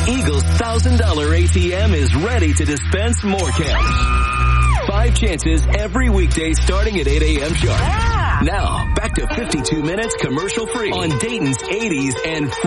Eagle's $1,000 ATM is ready to dispense more cash. 5 chances every weekday starting at 8 a.m. sharp. Yeah. Now, back to 52 minutes commercial free on Dayton's 80s and free.